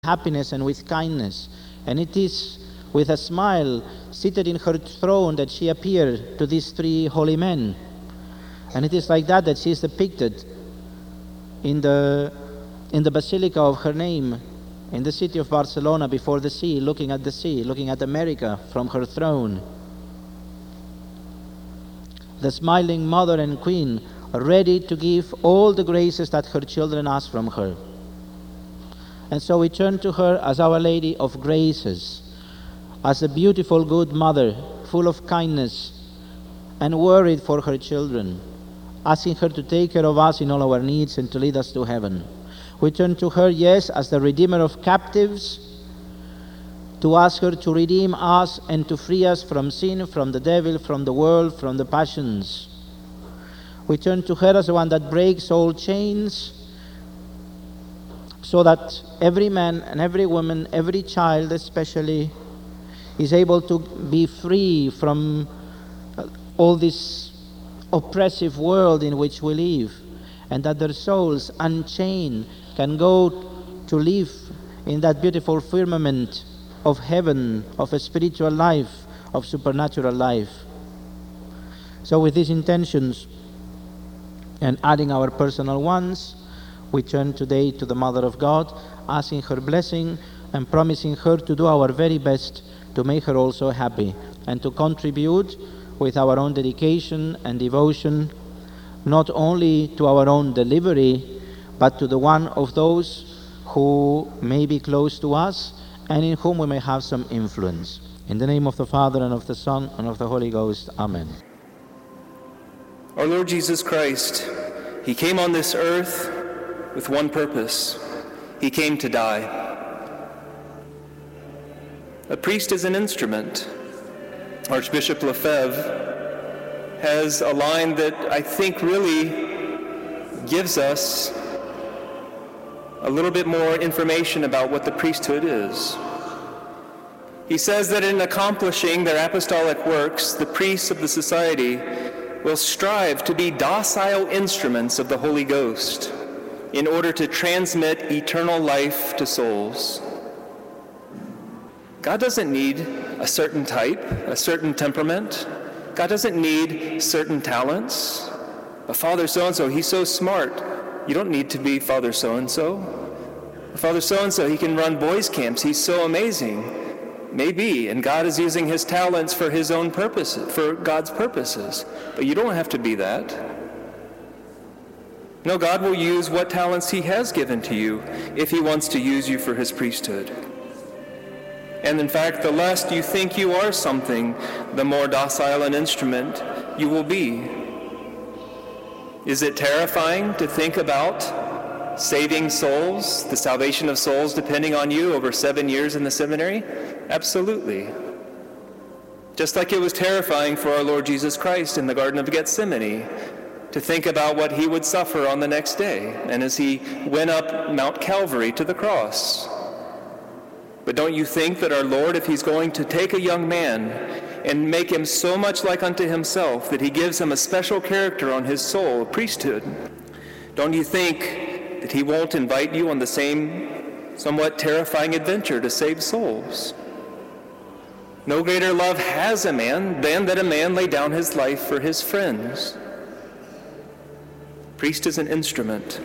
happiness and with kindness. And it is with a smile seated in her throne that she appeared to these three holy men. And it is like that she is depicted in the Basilica of her name, in the city of Barcelona, before the sea, looking at America from her throne. The smiling mother and queen, ready to give all the graces that her children ask from her. And so we turn to her as Our Lady of Graces, as a beautiful, good mother, full of kindness and worried for her children, asking her to take care of us in all our needs and to lead us to heaven. We turn to her, yes, as the Redeemer of captives, to ask her to redeem us and to free us from sin, from the devil, from the world, from the passions. We turn to her as the one that breaks all chains, so that every man and every woman, every child especially, is able to be free from all this oppressive world in which we live, and that their souls, unchained, can go to live in that beautiful firmament of heaven, of a spiritual life, of supernatural life. So with these intentions, and adding our personal ones, we turn today to the Mother of God, asking her blessing and promising her to do our very best to make her also happy, and to contribute with our own dedication and devotion, not only to our own delivery, but to the one of those who may be close to us and in whom we may have some influence. In the name of the Father, and of the Son, and of the Holy Ghost. Amen. Our Lord Jesus Christ, He came on this earth with one purpose. He came to die. A priest is an instrument. Archbishop Lefebvre has a line that I think really gives us a little bit more information about what the priesthood is. He says that in accomplishing their apostolic works, the priests of the society will strive to be docile instruments of the Holy Ghost in order to transmit eternal life to souls. God doesn't need a certain type, a certain temperament. God doesn't need certain talents. A Father so-and-so, he's so smart. You don't need to be Father so-and-so. Father so-and-so, he can run boys' camps. He's so amazing. Maybe, and God is using his talents for his own purposes, for God's purposes. But you don't have to be that. No, God will use what talents he has given to you if he wants to use you for his priesthood. And in fact, the less you think you are something, the more docile an instrument you will be. Is it terrifying to think about saving souls, the salvation of souls depending on you over 7 years in the seminary? Absolutely. Just like it was terrifying for our Lord Jesus Christ in the Garden of Gethsemane to think about what he would suffer on the next day, and as he went up Mount Calvary to the cross. But don't you think that our Lord, if he's going to take a young man and make him so much like unto himself that he gives him a special character on his soul, a priesthood, don't you think that he won't invite you on the same somewhat terrifying adventure to save souls? No greater love has a man than that a man lay down his life for his friends. Priest is an instrument.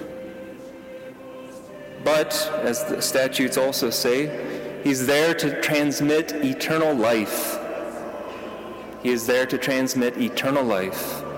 But, as the statutes also say, he's there to transmit eternal life. He is there to transmit eternal life.